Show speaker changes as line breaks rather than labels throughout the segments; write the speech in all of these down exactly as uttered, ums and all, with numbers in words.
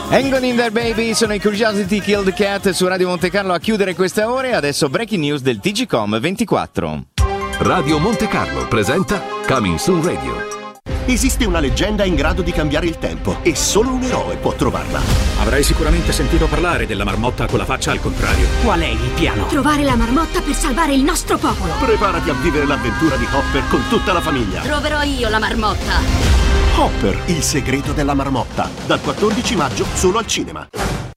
Hang on in there baby, sono i Curiosity Kill the Cat su Radio Monte Carlo a chiudere queste ore. Adesso breaking news del T G Com ventiquattro.
Radio Monte Carlo presenta Coming Soon Radio.
Esiste una leggenda in grado di cambiare il tempo e solo un eroe può trovarla.
Avrai sicuramente sentito parlare della marmotta con la faccia al contrario.
Qual è il piano?
Trovare la marmotta per salvare il nostro popolo.
Preparati a vivere l'avventura di Hopper con tutta la famiglia.
Troverò io la marmotta.
Hopper, il segreto della marmotta. Dal quattordici maggio solo al cinema.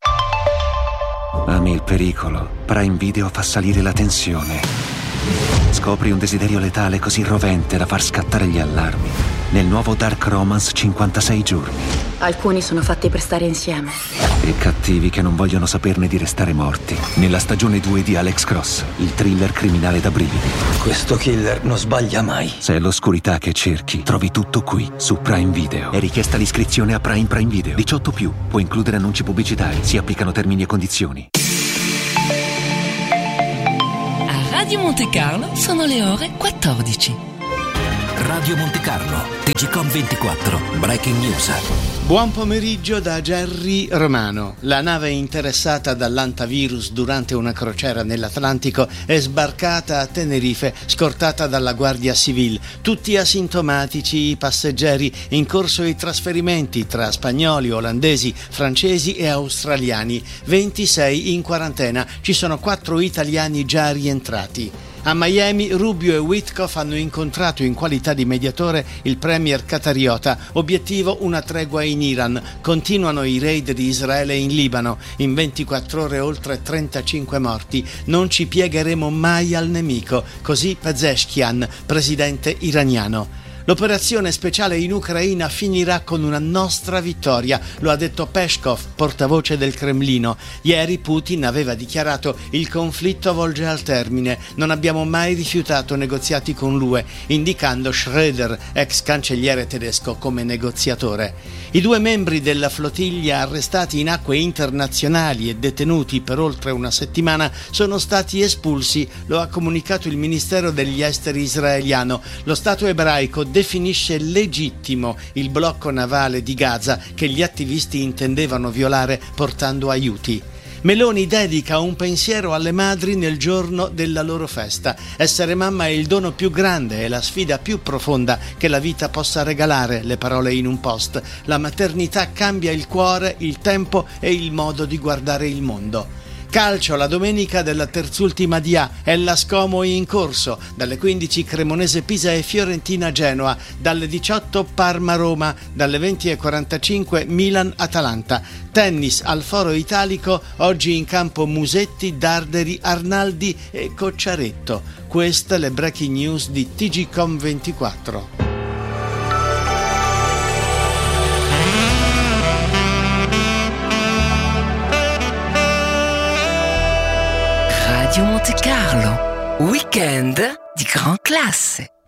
Ami il pericolo. Prime Video fa salire la tensione. Scopri un desiderio letale così rovente da far scattare gli allarmi. Nel nuovo Dark Romance cinquantasei giorni.
Alcuni sono fatti per stare insieme.
E cattivi che non vogliono saperne di restare morti. Nella stagione due di Alex Cross, il thriller criminale da brividi.
Questo killer non sbaglia mai.
Se è l'oscurità che cerchi, trovi tutto qui, su Prime Video. È richiesta l'iscrizione a Prime Prime Video. diciotto più, può includere annunci pubblicitari. Si applicano termini e condizioni.
A Radio Monte Carlo sono le ore quattordici.
Radio Monte Carlo, T G Com ventiquattro, Breaking News.
Buon pomeriggio da Gerry Romano. La nave interessata dall'antivirus durante una crociera nell'Atlantico è sbarcata a Tenerife, scortata dalla Guardia Civile. Tutti asintomatici i passeggeri, in corso i trasferimenti tra spagnoli, olandesi, francesi e australiani. ventisei in quarantena, ci sono quattro italiani già rientrati. A Miami, Rubio e Witkoff hanno incontrato in qualità di mediatore il premier qatariota. Obiettivo una tregua in Iran. Continuano i raid di Israele in Libano. In ventiquattro ore oltre trentacinque morti. Non ci piegheremo mai al nemico. Così Pezeshkian, presidente iraniano. L'operazione speciale in Ucraina finirà con una nostra vittoria, lo ha detto Peskov, portavoce del Cremlino. Ieri Putin aveva dichiarato: il conflitto volge al termine, non abbiamo mai rifiutato negoziati con l'U E, indicando Schröder, ex cancelliere tedesco, come negoziatore. I due membri della flottiglia arrestati in acque internazionali e detenuti per oltre una settimana sono stati espulsi, lo ha comunicato il Ministero degli Esteri israeliano. Lo Stato ebraico definisce legittimo il blocco navale di Gaza che gli attivisti intendevano violare portando aiuti. Meloni dedica un pensiero alle madri nel giorno della loro festa. Essere mamma è il dono più grande e la sfida più profonda che la vita possa regalare, le parole in un post. La maternità cambia il cuore, il tempo e il modo di guardare il mondo. Calcio, la domenica della terzultima di A, Hellas Como in corso, dalle quindici Cremonese Pisa e Fiorentina Genoa, dalle diciotto Parma Roma, dalle venti e quarantacinque Milan Atalanta. Tennis al Foro Italico, oggi in campo Musetti, Darderi, Arnaldi e Cocciaretto. Queste le breaking news di T G Com ventiquattro.
Radio Monte Carlo, weekend di gran classe.